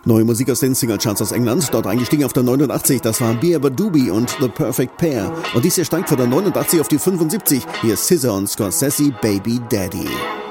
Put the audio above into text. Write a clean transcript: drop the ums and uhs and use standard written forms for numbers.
Neue Musik aus den Singlecharts aus England, dort eingestiegen auf der 89, das war Beaver Doobie und The Perfect Pair. Und dies hier steigt von der 89 auf die 75, hier ist SZA und Scorsese, Baby Daddy.